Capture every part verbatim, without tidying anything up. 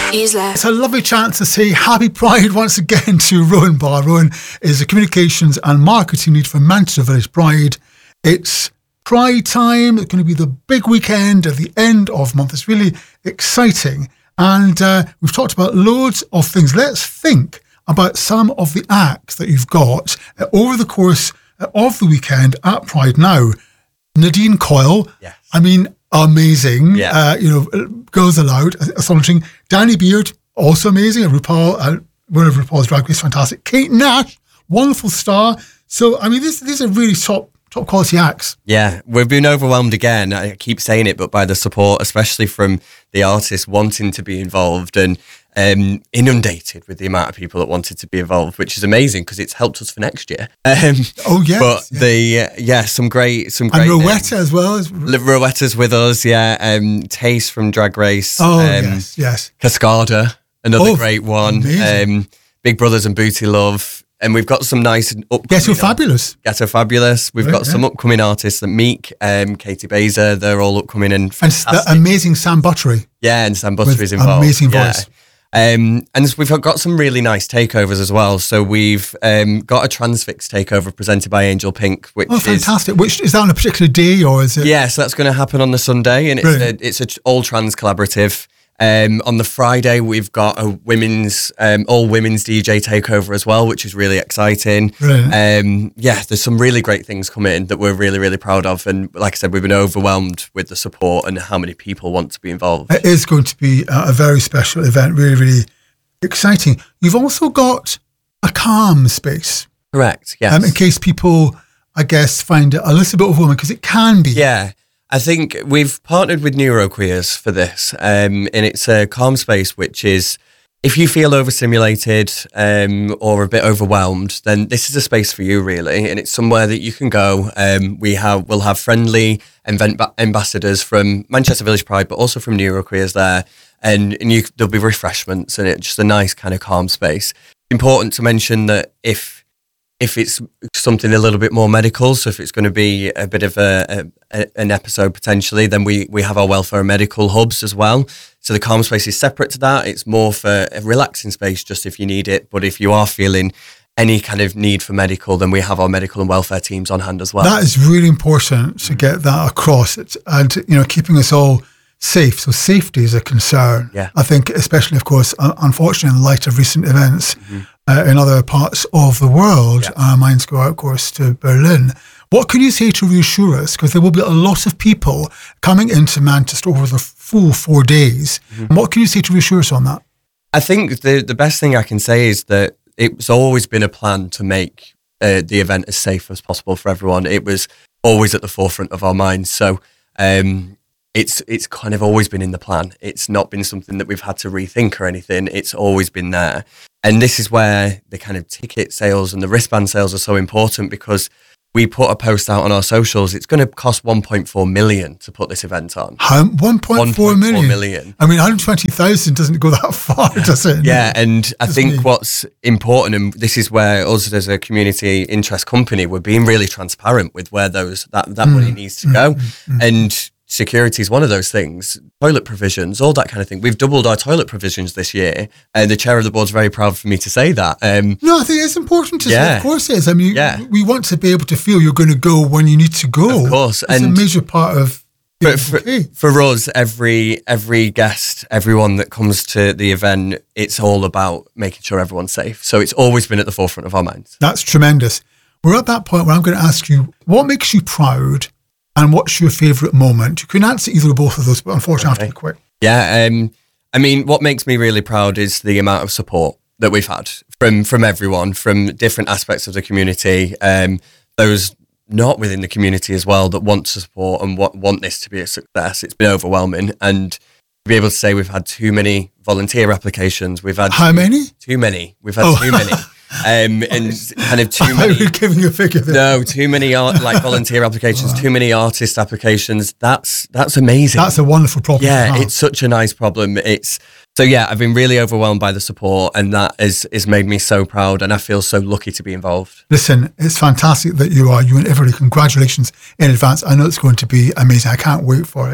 Easily. It's a lovely chance to say happy Pride once again to Rowan Barr. Rowan is the communications and marketing lead for Manchester Village Pride. It's Pride time. It's going to be the big weekend at the end of the month. It's really exciting. And uh, we've talked about loads of things. Let's think about some of the acts that you've got uh, over the course uh, of the weekend at Pride now. Nadine Coyle. Yes. I mean, amazing. Yeah. Uh, you know, Girls Aloud, astonishing. Danny Beard, also amazing. RuPaul, uh, one of RuPaul's Drag Race, fantastic. Kate Nash, wonderful star. So, I mean, this, these are really top top quality acts. Yeah, we've been overwhelmed again. I keep saying it, but by the support, especially from the artists wanting to be involved and um, inundated with the amount of people that wanted to be involved, which is amazing because it's helped us for next year. Um, oh, yes. But yeah. the, uh, yeah, some great, some great. And Rowetta as well. As... Rowetta's with us, yeah. Um, Taste from Drag Race. Oh, um, yes, yes. Cascada, another oh, great one. Um, Big Brothers and Booty Love. And we've got some nice upcoming... Ghetto Fabulous. Ghetto Fabulous. We've right, got yeah. some upcoming artists that Meek, um, Katie Baser, they're all upcoming and fantastic. And the amazing Sam Buttery. Yeah, and Sam Buttery's involved. Amazing yeah. voice. Um, and we've got some really nice takeovers as well. So we've um, got a Transfix takeover presented by Angel Pink, which oh, is... fantastic. Which, is that on a particular day or is it... Yeah, so that's going to happen on the Sunday and it's a, it's a all trans collaborative. Um, on the Friday, we've got a women's, um, all women's D J takeover as well, which is really exciting. Brilliant. Um, yeah, there's some really great things coming that we're really, really proud of. And like I said, we've been overwhelmed with the support and how many people want to be involved. It is going to be a very special event, really, really exciting. You've also got a calm space. Correct, yes. Um, in case people, I guess, find it a little bit overwhelming, because it can be. Yeah. I think we've partnered with Neuroqueers for this, um, and it's a calm space, which is if you feel overstimulated um, or a bit overwhelmed, then this is a space for you, really, and it's somewhere that you can go. Um, we have we'll have friendly event ba- ambassadors from Manchester Village Pride, but also from Neuroqueers there, and, and you, there'll be refreshments, and it's just a nice kind of calm space. Important to mention that if If it's something a little bit more medical, so if it's going to be a bit of a, a an episode potentially, then we, we have our welfare and medical hubs as well. So the calm space is separate to that. It's more for a relaxing space, just if you need it. But if you are feeling any kind of need for medical, then we have our medical and welfare teams on hand as well. That is really important to get that across, it's, and you know, keeping us all safe. So safety is a concern. Yeah. I think, especially, of course, unfortunately, in the light of recent events. Mm-hmm. Uh, in other parts of the world. Yeah. Our minds go out, of course, to Berlin. What can you say to reassure us? Because there will be a lot of people coming into Manchester over the full four days. Mm-hmm. What can you say to reassure us on that? I think the, the best thing I can say is that it's always been a plan to make uh, the event as safe as possible for everyone. It was always at the forefront of our minds. So um, it's it's kind of always been in the plan. It's not been something that we've had to rethink or anything. It's always been there. And this is where the kind of ticket sales and the wristband sales are so important, because we put a post out on our socials. It's going to cost one point four million to put this event on. How? one point four million? I mean, one hundred twenty thousand doesn't go that far, does it? Yeah, and I Just think me. what's important, and this is where us as a community interest company, we're being really transparent with where those that, that mm. money needs to go. Mm. And security is one of those things, toilet provisions, all that kind of thing. We've doubled our toilet provisions this year, and the chair of the board's very proud for me to say that. Um, no, I think it's important to yeah. say, of course it is. I mean, yeah. we want to be able to feel you're going to go when you need to go. Of course. It's and a major part of... But for, for us, every every guest, everyone that comes to the event, it's all about making sure everyone's safe. So it's always been at the forefront of our minds. That's tremendous. We're at that point where I'm going to ask you, what makes you proud? And what's your favourite moment? You can answer either or both of those, but unfortunately okay. I have to be quick. Yeah, um, I mean, what makes me really proud is the amount of support that we've had from from everyone, from different aspects of the community, um, those not within the community as well that want to support and want, want this to be a success. It's been overwhelming. And to be able to say we've had too many volunteer applications. We've had How too, many? Too many. We've had oh. too many. Um, and kind of too many. You're giving a figure there. No, too many art, like volunteer applications, wow. too many artist applications. That's that's amazing. That's a wonderful problem. Yeah, it's such a nice problem. It's so yeah. I've been really overwhelmed by the support, and that is is made me so proud, and I feel so lucky to be involved. Listen, it's fantastic that you are. You and everybody, congratulations in advance. I know it's going to be amazing. I can't wait for it.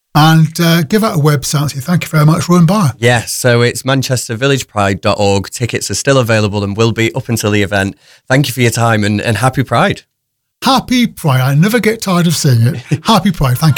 And uh, give out a website. So thank you very much, Rowan Barr. Yes, so it's manchester village pride dot org. Tickets are still available and will be up until the event. Thank you for your time and, and happy Pride. Happy Pride. I never get tired of saying it. Happy Pride. Thank you.